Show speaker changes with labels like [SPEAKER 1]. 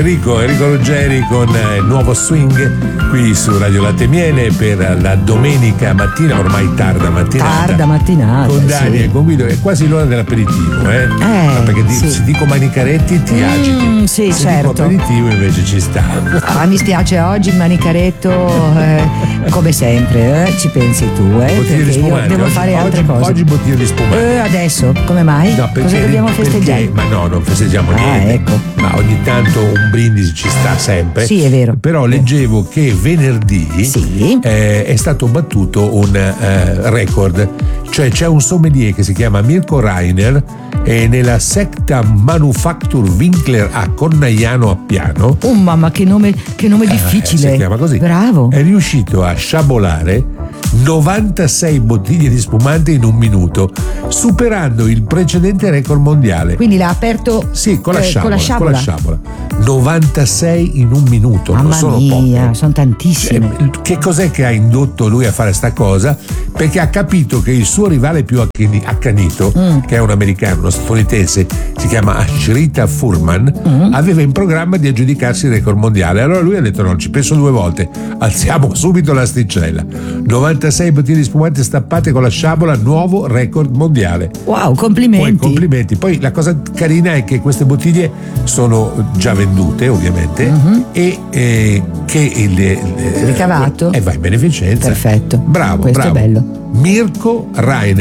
[SPEAKER 1] Enrico Ruggeri con il nuovo swing qui su Radio Latte e Miele per la domenica mattina, ormai tarda mattinata. Con Dani e con Guido, è quasi l'ora dell'aperitivo, perché se dico Manicaretti ti agiti.
[SPEAKER 2] Sì,
[SPEAKER 1] se
[SPEAKER 2] certo.
[SPEAKER 1] dico aperitivo invece ci sta.
[SPEAKER 2] Mi spiace oggi il manicaretto, come sempre, ci pensi tu,
[SPEAKER 1] Bottiglie di spumante.
[SPEAKER 2] Devo fare altre cose.
[SPEAKER 1] Oggi bottiglie di spumante.
[SPEAKER 2] Adesso, come mai?
[SPEAKER 1] No,
[SPEAKER 2] cosa dobbiamo festeggiare?
[SPEAKER 1] Ma no, non festeggiamo niente.
[SPEAKER 2] Ecco.
[SPEAKER 1] Ma ogni tanto un brindisi ci sta sempre.
[SPEAKER 2] Sì, è vero.
[SPEAKER 1] Però leggevo che venerdì è stato battuto un record. Cioè c'è un sommelier che si chiama Mirko Reiner e nella Secta Manufacture Winkler a Cornaiano a Piano.
[SPEAKER 2] Oh mamma, che nome difficile.
[SPEAKER 1] Si chiama così.
[SPEAKER 2] Bravo.
[SPEAKER 1] È riuscito a sciabolare 96 bottiglie di spumante in un minuto, superando il precedente record mondiale.
[SPEAKER 2] Quindi l'ha aperto
[SPEAKER 1] con la sciabola. 96 in un minuto.
[SPEAKER 2] Mamma
[SPEAKER 1] non sono
[SPEAKER 2] mia,
[SPEAKER 1] poche.
[SPEAKER 2] sono tantissime.
[SPEAKER 1] Che cos'è che ha indotto lui a fare sta cosa? Perché ha capito che il suo rivale più accanito, che è un americano, uno statunitense, si chiama Ashrita Furman, aveva in programma di aggiudicarsi il record mondiale. Allora lui ha detto: no, ci penso 2 volte, alziamo subito l'asticella. 96 bottiglie di spumante stappate con la sciabola, nuovo record mondiale.
[SPEAKER 2] Wow, complimenti.
[SPEAKER 1] Poi la cosa carina è che queste bottiglie sono già vendute, ovviamente, e che il
[SPEAKER 2] ricavato
[SPEAKER 1] va in beneficenza.
[SPEAKER 2] Perfetto.
[SPEAKER 1] Bravo.
[SPEAKER 2] Questo è bello.
[SPEAKER 1] Mirko Reiner.